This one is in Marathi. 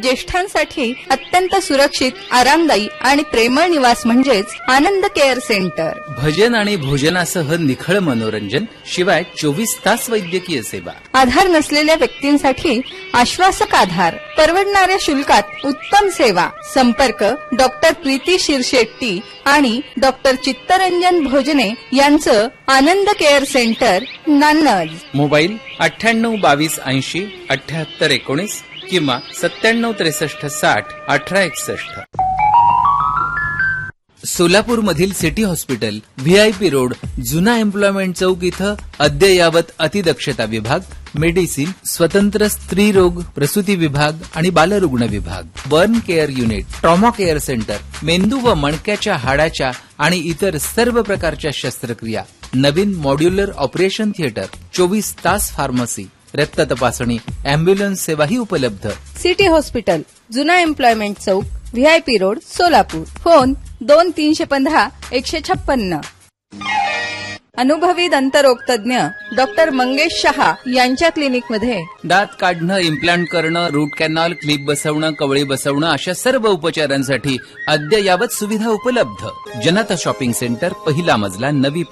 ज्येष्ठांसाठी अत्यंत सुरक्षित, आरामदायी आणि प्रेमळ निवास म्हणजेच आनंद केअर सेंटर. भजन आणि भोजनासह निखळ मनोरंजन, शिवाय 24 तास वैद्यकीय सेवा. आधार नसलेल्या व्यक्तींसाठी आश्वासक आधार, परवडणाऱ्या शुल्कात उत्तम सेवा. संपर्क डॉक्टर प्रीती शिरशेट्टी आणि डॉक्टर चित्तरंजन भोजने यांचं आनंद केअर सेंटर, नान्नज. मोबाईल 98 22 80 78 19 किंवा 97 63 60 18 61. सोलापूरमधील सिटी हॉस्पिटल, व्हीआयपी रोड, जुना एम्प्लॉयमेंट चौक इथं अद्ययावत अतिदक्षता विभाग, मेडिसिन, स्वतंत्र स्त्री रोग प्रसूती विभाग आणि बालरुग्ण विभाग, burn care unit, trauma care centre, मेंदू व मणक्याच्या हाडाच्या आणि इतर सर्व प्रकारच्या शस्त्रक्रिया, नवीन मॉड्युलर ऑपरेशन थिएटर, 24 तास फार्मसी, रक्त तपासणी, अँब्युलन्स सेवाही उपलब्ध. सिटी हॉस्पिटल, जुना एम्प्लॉयमेंट चौक, व्हीआयपी रोड, सोलापूर. फोन 2315 156. अनुभवी दंतरोग तज्ञ डॉक्टर मंगेश शहा यांच्या क्लिनिकमध्ये दात काढणं, इम्प्लांट करणं, रूट कॅनॉल, क्लिप बसवणं, कवळी बसवणं अशा सर्व उपचारांसाठी अद्ययावत सुविधा उपलब्ध. जनता शॉपिंग सेंटर, पहिला मजला, नवी